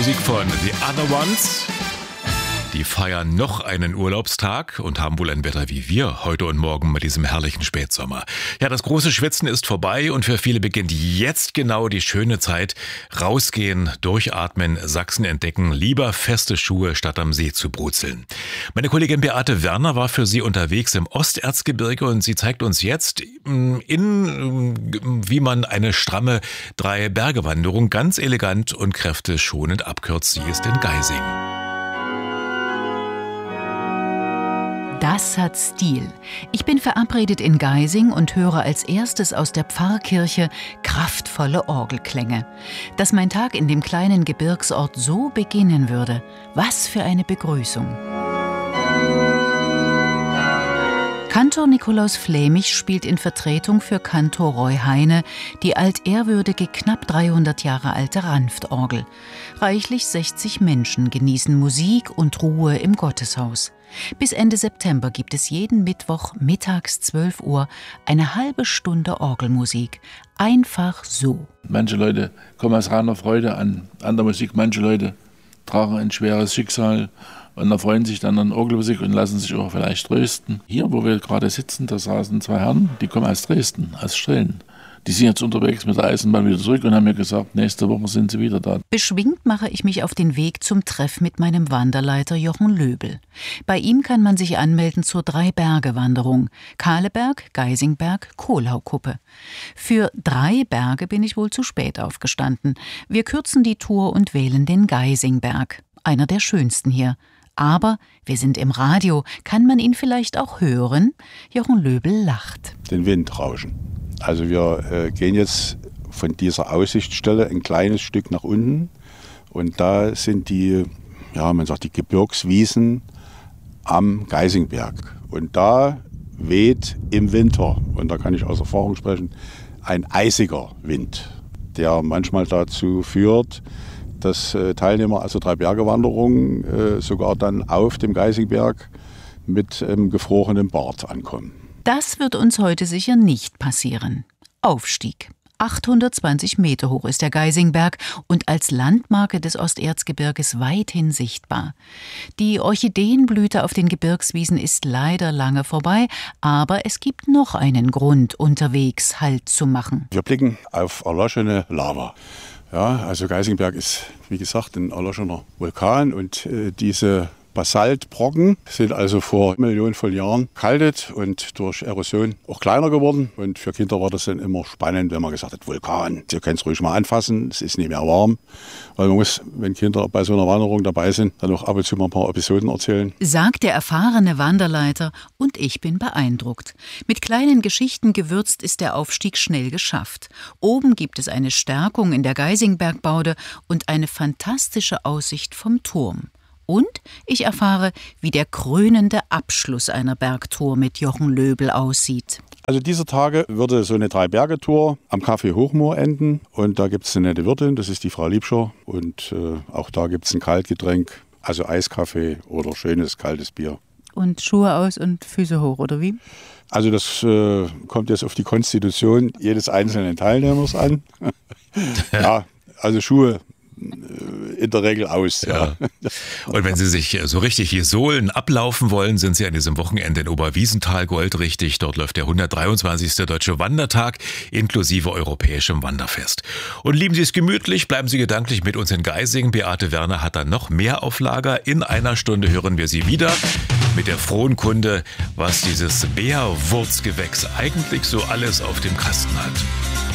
Musik von The Other Ones. Die feiern noch einen Urlaubstag und haben wohl ein Wetter wie wir heute und morgen mit diesem herrlichen Spätsommer. Ja, das große Schwitzen ist vorbei und für viele beginnt jetzt genau die schöne Zeit. Rausgehen, durchatmen, Sachsen entdecken, lieber feste Schuhe statt am See zu brutzeln. Meine Kollegin Beate Werner war für Sie unterwegs im Osterzgebirge und sie zeigt uns jetzt, wie man eine stramme 3-Berge-Wanderung ganz elegant und kräfteschonend abkürzt. Sie ist in Geising. Das hat Stil. Ich bin verabredet in Geising und höre als erstes aus der Pfarrkirche kraftvolle Orgelklänge. Dass mein Tag in dem kleinen Gebirgsort so beginnen würde, was für eine Begrüßung. Kantor Nikolaus Flämich spielt in Vertretung für Kantor Roy Heine die altehrwürdige, knapp 300 Jahre alte Ranftorgel. Reichlich 60 Menschen genießen Musik und Ruhe im Gotteshaus. Bis Ende September gibt es jeden Mittwoch mittags 12 Uhr eine halbe Stunde Orgelmusik. Einfach so. Manche Leute kommen aus reiner Freude an der Musik, manche Leute tragen ein schweres Schicksal und erfreuen sich dann an Orgelmusik und lassen sich auch vielleicht trösten. Hier, wo wir gerade sitzen, da saßen 2 Herren, die kommen aus Dresden, aus Strillen. Die sind jetzt unterwegs mit der Eisenbahn wieder zurück und haben mir gesagt, nächste Woche sind sie wieder da. Beschwingt mache ich mich auf den Weg zum Treff mit meinem Wanderleiter Jochen Löbel. Bei ihm kann man sich anmelden zur 3-Berge-Wanderung. Kahleberg, Geisingberg, Kohlhaukuppe. Für 3 Berge bin ich wohl zu spät aufgestanden. Wir kürzen die Tour und wählen den Geisingberg. Einer der schönsten hier. Aber wir sind im Radio. Kann man ihn vielleicht auch hören? Jochen Löbel lacht. Den Wind rauschen. Also wir gehen jetzt von dieser Aussichtsstelle ein kleines Stück nach unten und da sind die Gebirgswiesen am Geisingberg. Und da weht im Winter, und da kann ich aus Erfahrung sprechen, ein eisiger Wind, der manchmal dazu führt, dass Teilnehmer also 3-Berge-Wanderungen sogar dann auf dem Geisingberg mit gefrorenem Bart ankommen. Das wird uns heute sicher nicht passieren. Aufstieg. 820 Meter hoch ist der Geisingberg und als Landmarke des Osterzgebirges weithin sichtbar. Die Orchideenblüte auf den Gebirgswiesen ist leider lange vorbei, aber es gibt noch einen Grund, unterwegs Halt zu machen. Wir blicken auf erloschene Lava. Ja, also Geisingberg ist, wie gesagt, ein erloschener Vulkan und diese Basaltbrocken sind also vor Millionen von Jahren kaltet und durch Erosion auch kleiner geworden. Und für Kinder war das dann immer spannend, wenn man gesagt hat, Vulkan, Sie können es ruhig mal anfassen, es ist nicht mehr warm. Weil man muss, wenn Kinder bei so einer Wanderung dabei sind, dann auch ab und zu mal ein paar Episoden erzählen. Sagt der erfahrene Wanderleiter und ich bin beeindruckt. Mit kleinen Geschichten gewürzt ist der Aufstieg schnell geschafft. Oben gibt es eine Stärkung in der Geisingbergbaude und eine fantastische Aussicht vom Turm. Und ich erfahre, wie der krönende Abschluss einer Bergtour mit Jochen Löbel aussieht. Also dieser Tage würde so eine 3-Berge-Tour am Café Hochmoor enden. Und da gibt es eine nette Wirtin, das ist die Frau Liebscher. Und auch da gibt es ein Kaltgetränk, also Eiskaffee oder schönes kaltes Bier. Und Schuhe aus und Füße hoch, oder wie? Also das kommt jetzt auf die Konstitution jedes einzelnen Teilnehmers an. Ja, also Schuhe in der Regel aus. Ja. Und wenn Sie sich so richtig die Sohlen ablaufen wollen, sind Sie an diesem Wochenende in Oberwiesenthal goldrichtig. Dort läuft der 123. Deutsche Wandertag inklusive europäischem Wanderfest. Und lieben Sie es gemütlich, bleiben Sie gedanklich mit uns in Geising. Beate Werner hat dann noch mehr auf Lager. In einer Stunde hören wir Sie wieder mit der frohen Kunde, was dieses Bärwurzgewächs eigentlich so alles auf dem Kasten hat.